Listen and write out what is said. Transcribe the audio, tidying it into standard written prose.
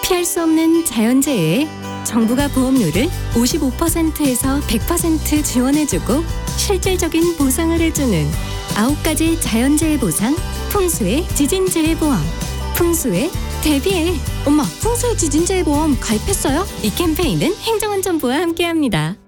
피할 수 없는 자연재해에 정부가 보험료를 55%에서 100% 지원해주고 실질적인 보상을 해주는 9가지 자연재해 보상, 풍수의 지진재해보험. 풍수에 대비해. 엄마, 풍수의 지진재해보험 가입했어요? 이 캠페인은 행정안전부와 함께합니다.